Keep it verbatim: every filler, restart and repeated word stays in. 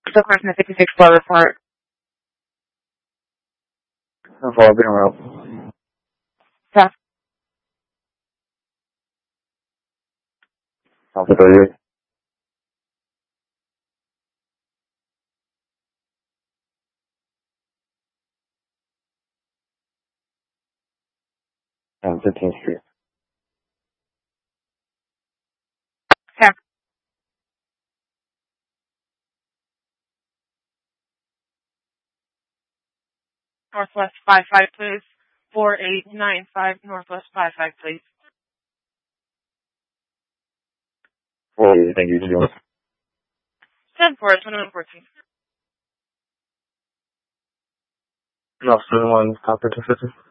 The person at fifty-six floor report. No follow, being around. Yeah. Alpha thirty-eight. And fifteenth Street. Yeah. Northwest five five, please. four eight nine five Northwest five five, please. four eight, thank you, Joe. ten four, twenty-one fourteen. No, seven one, copper two fifty.